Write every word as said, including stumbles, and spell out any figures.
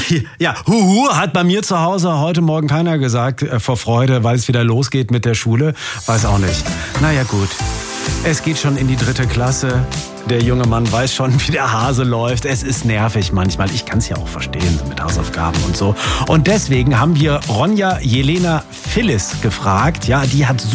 Ja, huhu, hat bei mir zu Hause heute Morgen keiner gesagt, äh, vor Freude, weil es wieder losgeht mit der Schule. Weiß auch nicht. Naja, gut. Es geht schon in die dritte Klasse. Der junge Mann weiß schon, wie der Hase läuft. Es ist nervig manchmal. Ich kann es ja auch verstehen mit Hausaufgaben und so. Und deswegen haben wir Ronja Jelena Phyllis gefragt. Ja, die hat